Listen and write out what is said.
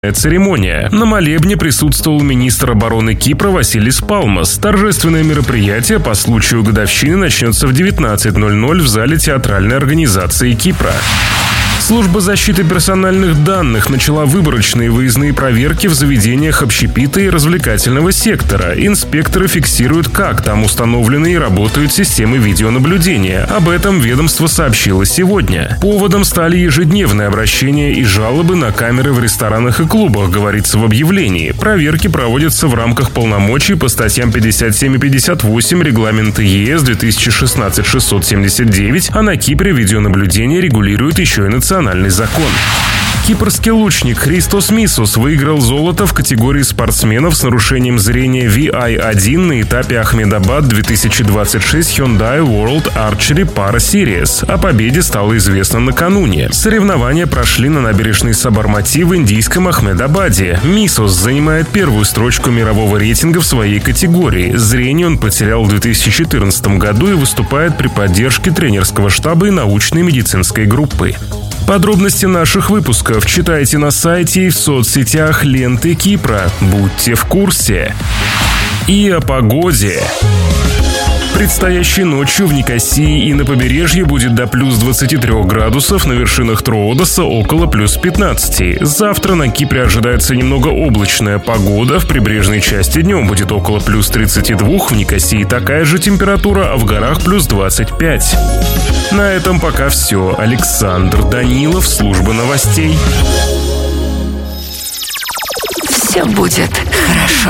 церемония. На молебне присутствовал министр обороны Кипра Василис Палмас. Торжественное мероприятие по случаю годовщины начнется в 19:00 в зале театральной организации Кипра. Служба защиты персональных данных начала выборочные выездные проверки в заведениях общепита и развлекательного сектора. Инспекторы фиксируют, как там установлены и работают системы видеонаблюдения. Об этом ведомство сообщило сегодня. Поводом стали ежедневные обращения и жалобы на камеры в ресторанах и клубах, говорится в объявлении. Проверки проводятся в рамках полномочий по статьям 57 и 58 регламента ЕС 2016/679, а на Кипре видеонаблюдение регулирует еще и национальный закон. Кипрский лучник Христос Мисос выиграл золото в категории спортсменов с нарушением зрения VI1 на этапе Ахмедабад 2026 Hyundai World Archery Para Series. О победе стало известно накануне. Соревнования прошли на набережной Сабармати в индийском Ахмедабаде. Мисос занимает первую строчку мирового рейтинга в своей категории. Зрение он потерял в 2014 году и выступает при поддержке тренерского штаба и научной медицинской группы. Подробности наших выпусков читайте на сайте и в соцсетях ленты Кипра. Будьте в курсе. И о погоде. Предстоящей ночью в Никосии и на побережье будет до плюс 23 градусов, на вершинах Троодоса около плюс 15. Завтра на Кипре ожидается немного облачная погода. В прибрежной части днем будет около плюс 32, в Никосии такая же температура, а в горах плюс 25. На этом пока все. Александр Данилов, служба новостей. Все будет хорошо.